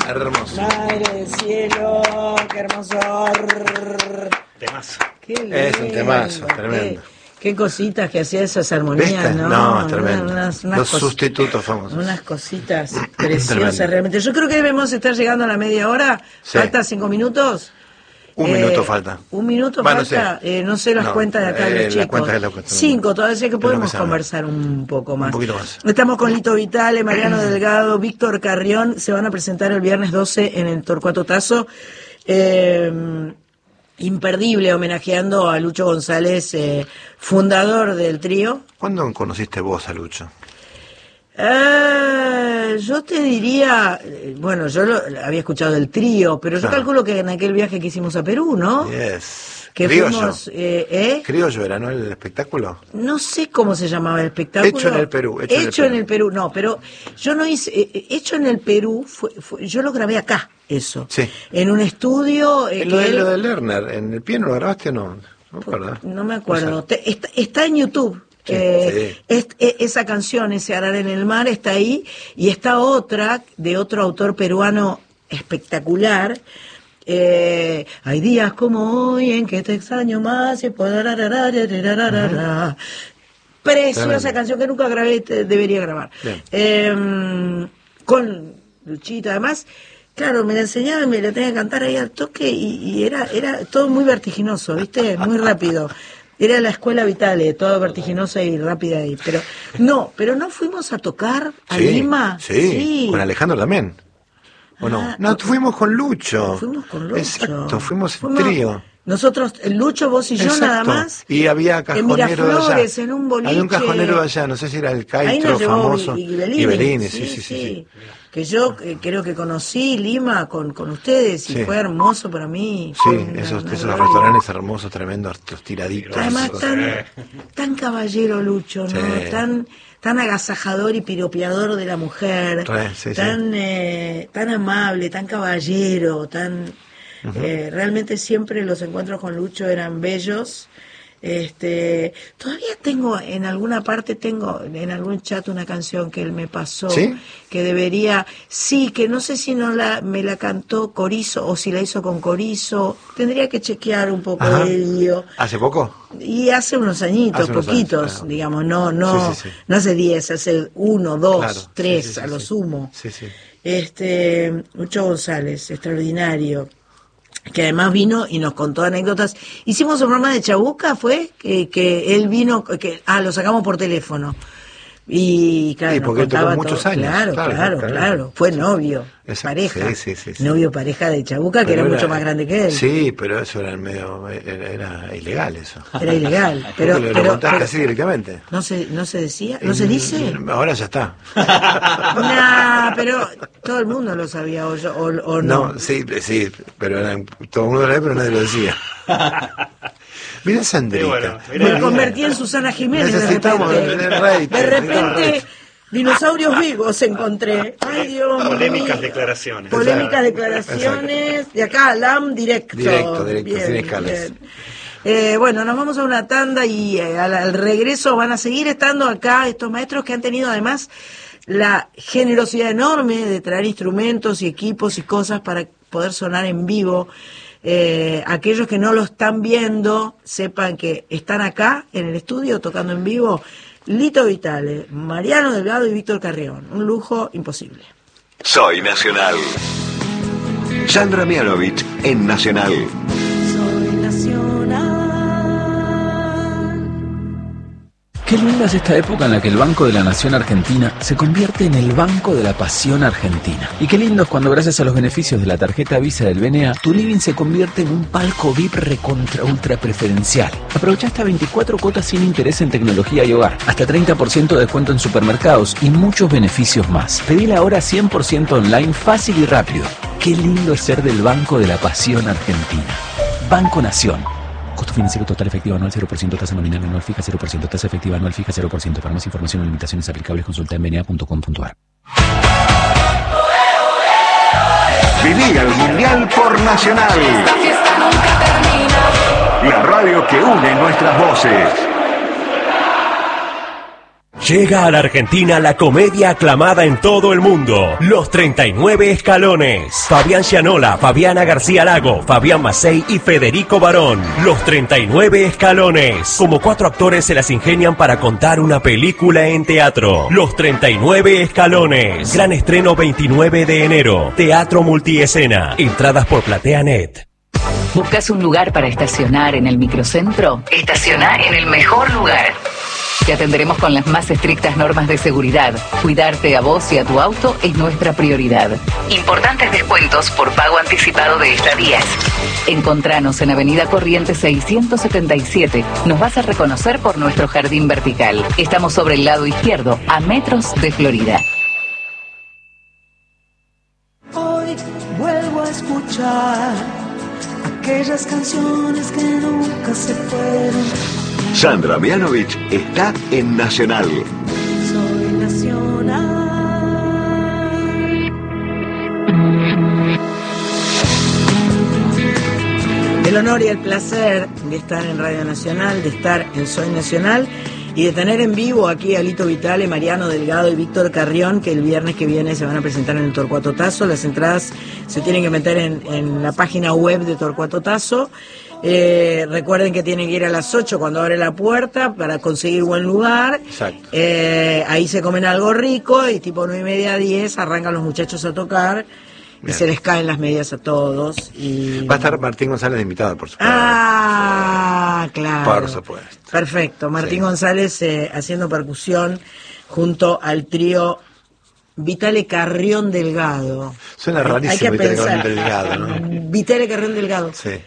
Hermoso. Madre del cielo, qué hermoso. Temazo. Qué lindo, Es un temazo, tremendo. Qué cositas que hacía esas armonías, ¿Viste? ¿no? No, tremendo. Unas Los sustitutos famosos. Unas cositas preciosas Tremendo. realmente. Yo creo que debemos estar llegando a la media hora. Sí. Falta 5 minutos. Un minuto falta. Un minuto Bueno, falta. No sé las No, cuentas de acá de los la chicos. cuenta de la cuenta. 5, todavía sé que podemos empezamos. conversar un poco más. Un poquito más. Estamos con Lito Vitale, Mariano Delgado, Víctor Carrión. Se van a presentar el viernes 12 en el Torcuato Tazo. Imperdible, homenajeando a Lucho González, fundador del trío. ¿Cuándo conociste vos a Lucho? Yo te diría, bueno, yo había escuchado del trío, pero yo Claro. calculo que en aquel viaje que hicimos a Perú, ¿no? Yes. Que Criollo. fuimos, Criollo era, ¿no? El espectáculo. no sé cómo se llamaba el espectáculo. Hecho en el Perú, Hecho en el Perú, no, pero yo no hice, Hecho en el Perú, yo lo grabé acá, eso. Sí. En un estudio. Lo de Lerner, ¿en el piano lo grabaste o no? No me acuerdo. No me acuerdo. Está en YouTube. Sí, Esa canción, ese Arar en el Mar, está ahí. Y está otra, de otro autor peruano espectacular. Hay días como hoy en que te extraño más y preciosa Tremendo. canción que nunca grabé, debería grabar. Con Luchita, además. Claro, me la enseñaba y me la tenía que cantar ahí al toque y era todo muy vertiginoso, ¿viste? Muy rápido. Era la escuela Vitale, todo vertiginosa y rápida ahí. Pero no fuimos a tocar a Lima. Sí, con Alejandro también. ¿O no? No, fuimos con Lucho. Fuimos con Lucho. Exacto, fuimos en trío. Nosotros, Lucho, vos y yo nada más. Y había cajonero en Miraflores, allá. En un boliche. Había un cajonero allá, no sé si era el Ahí Caitro nos llevó famoso. Ibelini, sí. Que yo creo que conocí Lima con ustedes y Sí. fue hermoso para mí. Sí, Fue una esos gloria. restaurantes hermosos, tremendos, los tiraditos. Además, esos. tan caballero Lucho, ¿no? Sí. Tan agasajador y piropeador de la mujer, Sí. tan amable, tan caballero, realmente siempre los encuentros con Lucho eran bellos. Todavía tengo en alguna parte, en algún chat una canción que él me pasó, ¿Sí? que debería, que no sé si me la cantó Corizo o si la hizo con Corizo, tendría que chequear un poco el lío. ¿Hace poco? Y hace unos añitos, Hace unos poquitos, años, claro. digamos, no hace 10, hace 1, 2, Claro, 3 sí, a lo sumo. Sí. Lucho González, extraordinario, que además vino y nos contó anécdotas. Hicimos un programa de Chabuca, fue que él vino, lo sacamos por teléfono. Y claro, Sí, nos porque él tocó contaba muchos todo. años. Claro. Fue novio, Exacto. pareja. Sí. Novio, pareja de Chabuca, que Pero era mucho más grande que él. Sí, pero eso era era ilegal eso. Era ilegal. Pero lo contás casi directamente. ¿No se decía? ¿No se dice? Ahora ya está. Pero todo el mundo lo sabía, o no. No, sí, pero todo el mundo lo sabía, pero nadie lo decía. Mirá Sandrita. Me convertí en Susana Jiménez. Necesitamos de repente dinosaurios vivos encontré. Ay, Dios mío. Polémicas declaraciones. Polémicas declaraciones. De acá a LAM directo. Directo, Bien, sin escalas. bien. Bueno, nos vamos a una tanda y al regreso van a seguir estando acá estos maestros que han tenido además la generosidad enorme de traer instrumentos y equipos y cosas para poder sonar en vivo. Aquellos que no lo están viendo, sepan que están acá en el estudio tocando en vivo. Lito Vitale, Mariano Delgado y Víctor Carrión. Un lujo imposible. Soy Nacional. Sandra Mianovich en Nacional. Soy nacional. Qué linda es esta época en la que el Banco de la Nación Argentina se convierte en el Banco de la Pasión Argentina. Y qué lindo es cuando gracias a los beneficios de la tarjeta Visa del BNA, tu living se convierte en un palco VIP recontra ultra preferencial. Aprovecha hasta 24 cuotas sin interés en tecnología y hogar, hasta 30% de descuento en supermercados y muchos beneficios más. Pedila ahora 100% online, fácil y rápido. Qué lindo es ser del Banco de la Pasión Argentina. Banco Nación. Costo financiero total efectivo anual 0%, tasa nominal anual fija 0%, tasa efectiva anual fija 0%. Para más información o limitaciones aplicables consulta en bna.com.ar. Viví el Mundial por Nacional. La fiesta nunca termina. La radio que une nuestras voces. Llega a la Argentina la comedia aclamada en todo el mundo, Los 39 Escalones. Fabián Gianola, Fabiana García Lago, Fabián Macei y Federico Barón. Los 39 Escalones. Como 4 actores se las ingenian para contar una película en teatro. Los 39 Escalones. Gran estreno 29 de enero. Teatro Multiescena. Entradas por PlateaNet. ¿Buscas un lugar para estacionar en el microcentro? Estaciona en el mejor lugar. Te atenderemos con las más estrictas normas de seguridad. Cuidarte a vos y a tu auto es nuestra prioridad. Importantes descuentos por pago anticipado de estadías. Encontranos en Avenida Corrientes 677. Nos vas a reconocer por nuestro jardín vertical. Estamos sobre el lado izquierdo, a metros de Florida. Hoy vuelvo a escuchar aquellas canciones que nunca se fueron. Sandra Mianovich está en Nacional. Soy Nacional. El honor y el placer de estar en Radio Nacional, de estar en Soy Nacional y de tener en vivo aquí a Lito Vitale, Mariano Delgado y Víctor Carrión, que el viernes que viene se van a presentar en el Torcuato Tazo. Las entradas se tienen que meter en la página web de Torcuato Tazo. Recuerden que tienen que ir a las 8 cuando abre la puerta para conseguir buen lugar. Exacto. Ahí se comen algo rico y tipo 9:30, 10 arrancan los muchachos a tocar. Y se les caen las medias a todos. Y... Va a estar Martín González de invitado, por supuesto. Ah, claro. Por supuesto. Perfecto. Martín Sí. González haciendo percusión junto al trío Vitale Carrión Delgado. Suena rarísimo Hay que Vitale pensar. Carrión Delgado, ¿no? Vitale Carrión Delgado. Sí.